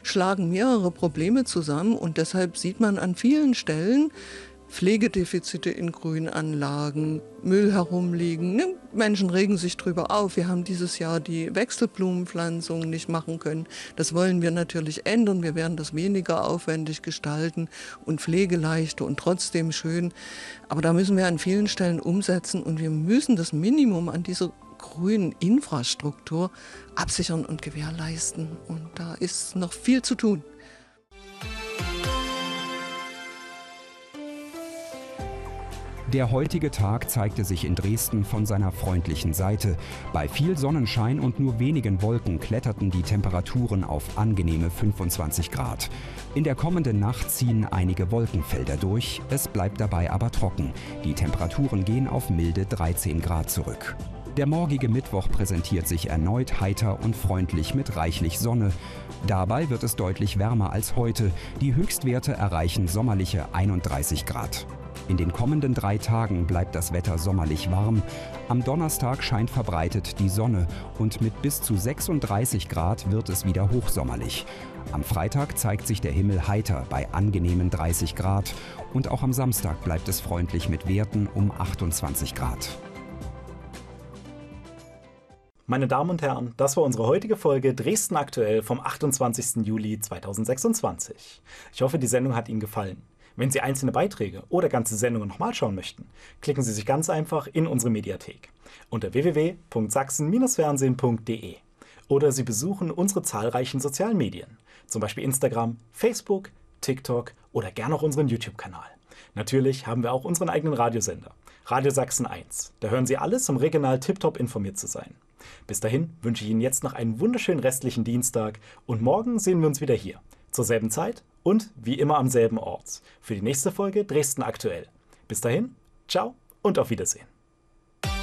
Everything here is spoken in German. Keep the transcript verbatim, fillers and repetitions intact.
schlagen mehrere Probleme zusammen und deshalb sieht man an vielen Stellen Pflegedefizite in Grünanlagen, Müll herumliegen. Ne? Menschen regen sich drüber auf. Wir haben dieses Jahr die Wechselblumenpflanzung nicht machen können. Das wollen wir natürlich ändern. Wir werden das weniger aufwendig gestalten und pflegeleichter und trotzdem schön. Aber da müssen wir an vielen Stellen umsetzen und wir müssen das Minimum an dieser grünen Infrastruktur absichern und gewährleisten. Und da ist noch viel zu tun. Der heutige Tag zeigte sich in Dresden von seiner freundlichen Seite. Bei viel Sonnenschein und nur wenigen Wolken kletterten die Temperaturen auf angenehme fünfundzwanzig Grad. In der kommenden Nacht ziehen einige Wolkenfelder durch, es bleibt dabei aber trocken. Die Temperaturen gehen auf milde dreizehn Grad zurück. Der morgige Mittwoch präsentiert sich erneut heiter und freundlich mit reichlich Sonne. Dabei wird es deutlich wärmer als heute. Die Höchstwerte erreichen sommerliche einunddreißig Grad. In den kommenden drei Tagen bleibt das Wetter sommerlich warm. Am Donnerstag scheint verbreitet die Sonne und mit bis zu sechsunddreißig Grad wird es wieder hochsommerlich. Am Freitag zeigt sich der Himmel heiter bei angenehmen dreißig Grad und auch am Samstag bleibt es freundlich mit Werten um achtundzwanzig Grad. Meine Damen und Herren, das war unsere heutige Folge Dresden aktuell vom achtundzwanzigsten Juli zweitausendsechsundzwanzig. Ich hoffe, die Sendung hat Ihnen gefallen. Wenn Sie einzelne Beiträge oder ganze Sendungen nochmal schauen möchten, klicken Sie sich ganz einfach in unsere Mediathek unter w w w punkt sachsen fernsehen punkt d e oder Sie besuchen unsere zahlreichen sozialen Medien, zum Beispiel Instagram, Facebook, TikTok oder gerne auch unseren YouTube-Kanal. Natürlich haben wir auch unseren eigenen Radiosender, Radio Sachsen eins. Da hören Sie alles, um regional tiptop informiert zu sein. Bis dahin wünsche ich Ihnen jetzt noch einen wunderschönen restlichen Dienstag und morgen sehen wir uns wieder hier, zur selben Zeit und wie immer am selben Ort, für die nächste Folge Dresden aktuell. Bis dahin, ciao und auf Wiedersehen.